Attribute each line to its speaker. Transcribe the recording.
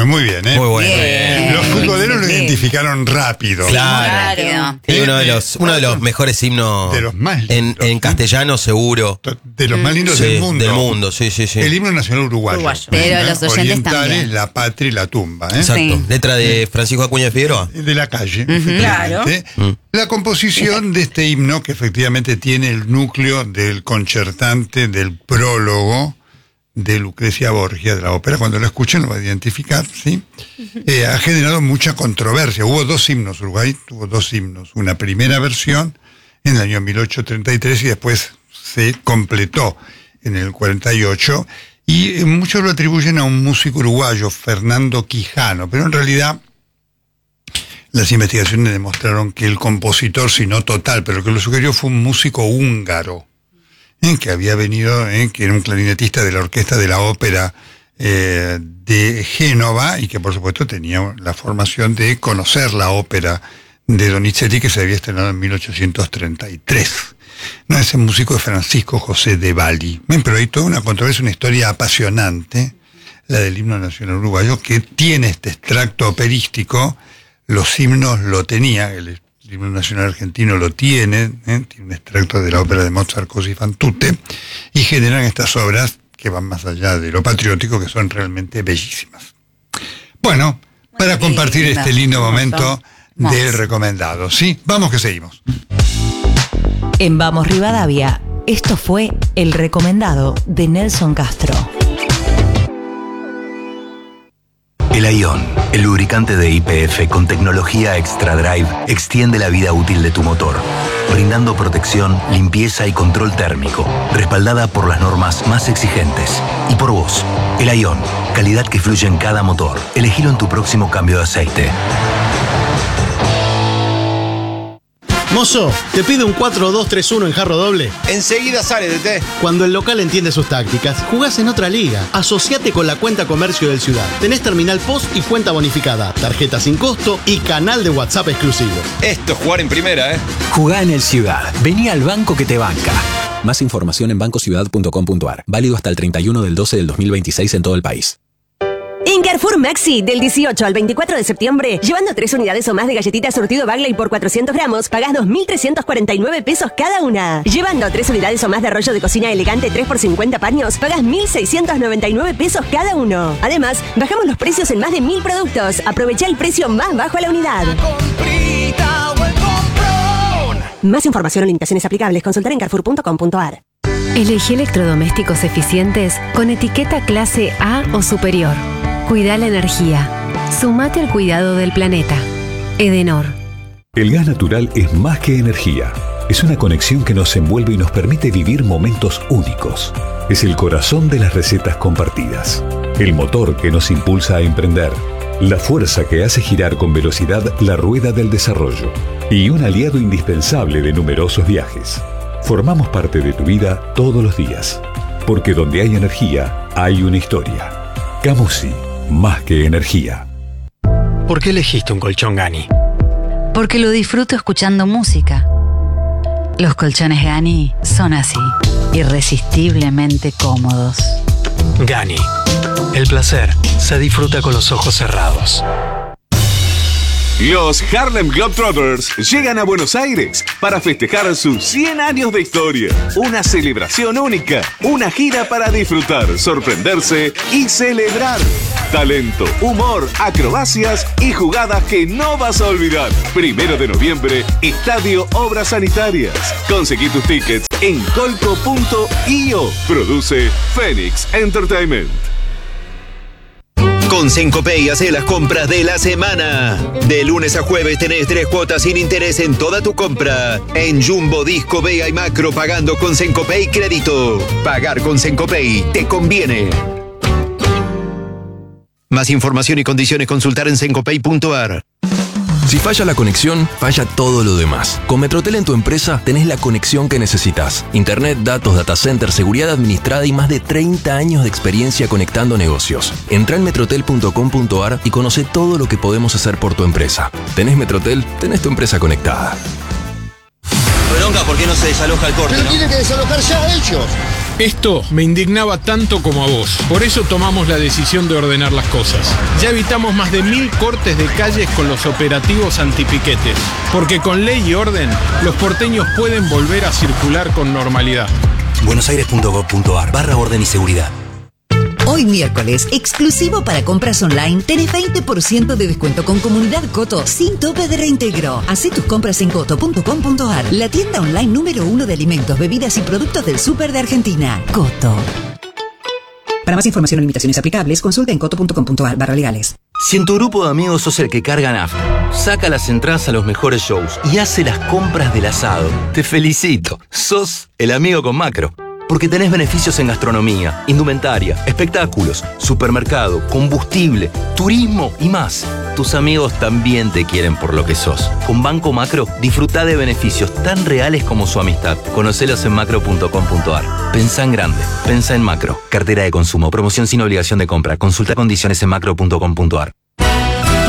Speaker 1: Bueno, muy bien, ¿eh?
Speaker 2: Muy bueno.
Speaker 3: Bien.
Speaker 1: Los futboleros lo identificaron rápido.
Speaker 2: Claro. Uno de los mejores himnos
Speaker 1: de los más lindos,
Speaker 2: en castellano, seguro.
Speaker 1: De los más lindos
Speaker 2: Sí,
Speaker 1: del mundo.
Speaker 2: Del mundo, sí.
Speaker 1: El himno nacional uruguayo.
Speaker 3: Pero los oyentes
Speaker 1: Orientales,
Speaker 3: también.
Speaker 1: la patria y la tumba.
Speaker 2: Exacto.
Speaker 3: Sí.
Speaker 2: Letra de Francisco Acuña de Figueroa.
Speaker 1: De la calle.
Speaker 3: Claro.
Speaker 1: efectivamente. La composición de este himno, que efectivamente tiene el núcleo del concertante, del prólogo de Lucrecia Borgia, de la ópera, cuando lo escuchen lo va a identificar, ¿sí? Ha generado mucha controversia. Hubo dos himnos, Uruguay tuvo dos himnos. Una primera versión en el año 1833 y después se completó en el 48. Y muchos lo atribuyen a un músico uruguayo, Fernando Quijano, pero en realidad las investigaciones demostraron que el compositor, si no total, pero que lo sugirió, fue un músico húngaro, que había venido, que era un clarinetista de la orquesta de la ópera de Génova, y que por supuesto tenía la formación de conocer la ópera de Donizetti, que se había estrenado en 1833. No, ese músico es Francisco José de Bali. Pero hay toda una controversia, una historia apasionante, la del himno nacional uruguayo, que tiene este extracto operístico. Los himnos lo tenía, el himno nacional argentino lo tiene un extracto de la ópera de Mozart, Così fan tutte, y generan estas obras que van más allá de lo patriótico, que son realmente bellísimas. Bueno, para compartir este lindo momento del recomendado, ¿sí? Vamos que seguimos.
Speaker 4: En Vamos Rivadavia, esto fue el recomendado de Nelson Castro.
Speaker 5: El Ion, el lubricante de YPF con tecnología Extra Drive, extiende la vida útil de tu motor, brindando protección, limpieza y control térmico, respaldada por las normas más exigentes. Y por vos, el Ion, calidad que fluye en cada motor. Elegilo en tu próximo cambio de aceite.
Speaker 6: Mozo, te pido un 4-2-3-1 en jarro doble.
Speaker 7: Enseguida sale, DT.
Speaker 6: Cuando el local entiende sus tácticas, jugás en otra liga. Asociate con la cuenta comercio del Ciudad. Tenés terminal POS y cuenta bonificada, tarjeta sin costo y canal de WhatsApp exclusivo.
Speaker 7: Esto es jugar en primera, ¿eh?
Speaker 8: Jugá en el Ciudad. Vení al banco que te banca. Más información en bancociudad.com.ar. Válido hasta el 31 del 12 del 2026 en todo el país.
Speaker 9: En Carrefour Maxi, del 18 al 24 de septiembre, llevando 3 unidades o más de galletitas surtido Bagley por 400 gramos, pagás 2.349 pesos cada una. Llevando 3 unidades o más de rollo de cocina elegante 3 por 50 paños, pagás 1.699 pesos cada uno. Además, bajamos los precios en más de 1.000 productos. Aprovecha el precio más bajo a la unidad. Más información o limitaciones aplicables, consultar en carrefour.com.ar.
Speaker 10: Elegí electrodomésticos eficientes con etiqueta clase A o superior. Cuida la energía. Sumate al cuidado del planeta. Edenor.
Speaker 11: El gas natural es más que energía. Es una conexión que nos envuelve y nos permite vivir momentos únicos. Es el corazón de las recetas compartidas. El motor que nos impulsa a emprender. La fuerza que hace girar con velocidad la rueda del desarrollo. Y un aliado indispensable de numerosos viajes. Formamos parte de tu vida todos los días. Porque donde hay energía, hay una historia. Camusi, más que energía.
Speaker 6: ¿Por qué elegiste un colchón Gani?
Speaker 12: Porque lo disfruto escuchando música. Los colchones Gani son así, irresistiblemente cómodos.
Speaker 6: Gani. El placer se disfruta con los ojos cerrados.
Speaker 13: Los Harlem Globetrotters llegan a Buenos Aires para festejar sus 100 años de historia. Una celebración única, una gira para disfrutar, sorprenderse y celebrar. Talento, humor, acrobacias y jugadas que no vas a olvidar. 1 de noviembre, Estadio Obras Sanitarias. Conseguí tus tickets en colco.io. Produce Phoenix Entertainment.
Speaker 14: Con Sencopay hace las compras de la semana. De lunes a jueves tenés 3 cuotas sin interés en toda tu compra. En Jumbo, Disco, Vega y Macro pagando con Sencopay Crédito. Pagar con Sencopay te conviene. Más información y condiciones consultar en sencopay.ar.
Speaker 15: Si falla la conexión, falla todo lo demás. Con Metrotel en tu empresa tenés la conexión que necesitas. Internet, datos, data center, seguridad administrada y más de 30 años de experiencia conectando negocios. Entrá en metrotel.com.ar y conoce todo lo que podemos hacer por tu empresa. ¿Tenés Metrotel? Tenés tu empresa conectada.
Speaker 7: Bronca, ¿por qué no se desaloja el corte,
Speaker 16: Pero
Speaker 7: no?
Speaker 16: tienen que desalojar ya ellos.
Speaker 3: Esto me indignaba tanto como a vos. Por eso tomamos la decisión de ordenar las cosas. Ya evitamos más de 1000 cortes de calles con los operativos antipiquetes. Porque con ley y orden, los porteños pueden volver a circular con normalidad.
Speaker 16: buenosaires.gov.ar/orden y seguridad.
Speaker 17: Hoy miércoles, exclusivo para compras online, tenés 20% de descuento con Comunidad Coto sin tope de reintegro. Hacé tus compras en coto.com.ar, la tienda online número 1 de alimentos, bebidas y productos del súper de Argentina. Coto. Para más información o limitaciones aplicables, consulta en coto.com.ar/legales.
Speaker 16: Si en tu grupo de amigos sos el que carga nafta, saca las entradas a los mejores shows y hace las compras del asado, te felicito. Sos el amigo con Macro. Porque tenés beneficios en gastronomía, indumentaria, espectáculos, supermercado, combustible, turismo y más. Tus amigos también te quieren por lo que sos. Con Banco Macro, disfruta de beneficios tan reales como su amistad. Conocelos en macro.com.ar. Pensá en grande. Pensá en Macro. Cartera de consumo. Promoción sin obligación de compra. Consulta condiciones en macro.com.ar.